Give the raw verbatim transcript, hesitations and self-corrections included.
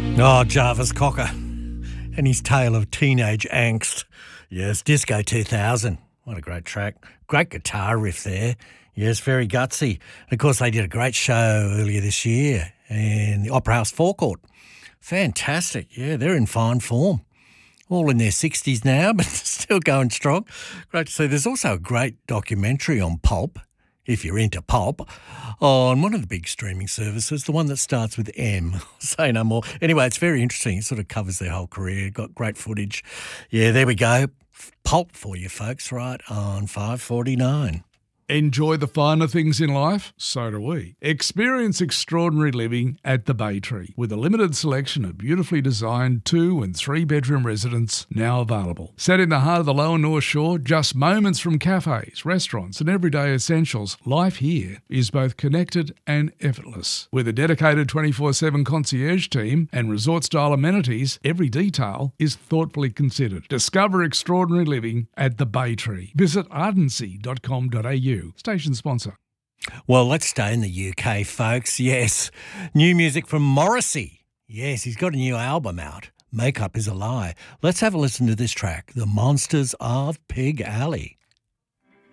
Oh, Jarvis Cocker and his tale of teenage angst. Yes, Disco two thousand. What a great track. Great guitar riff there. Yes, very gutsy. And of course, they did a great show earlier this year in the Opera House forecourt. Fantastic. Yeah, they're in fine form. All in their sixties now, but still going strong. Great to see. There's also a great documentary on Pulp, if you're into pulp, on one of the big streaming services, the one that starts with M. Say no more. Anyway, it's very interesting. It sort of covers their whole career. Got great footage. Yeah, there we go. Pulp for you folks, right on five forty-nine. Enjoy the finer things in life? So do we. Experience extraordinary living at the Bay Tree with a limited selection of beautifully designed two and three bedroom residences now available. Set in the heart of the Lower North Shore, just moments from cafes, restaurants and everyday essentials, life here is both connected and effortless. With a dedicated twenty-four seven concierge team and resort-style amenities, every detail is thoughtfully considered. Discover extraordinary living at the Bay Tree. Visit ardency dot com dot a u. Station sponsor. Well, let's stay in the U K, folks. Yes. New music from Morrissey. Yes, he's got a new album out. Makeup is a Lie. Let's have a listen to this track, The Monsters of Pig Alley.